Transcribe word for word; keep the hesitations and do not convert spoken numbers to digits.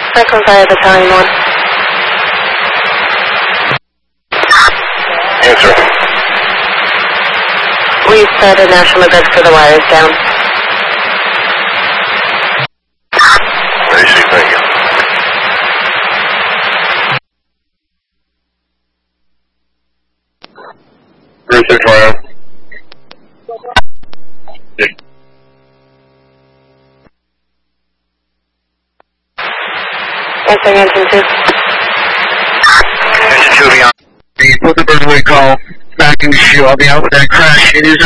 Cyclone Fire Battalion one. Answer. We started National Guard for the wires down. I see, thank you. Research fire. Answering engine two. Engine two beyond. Put the bird away call. Back in the shoe. I'll be out with that crash. It is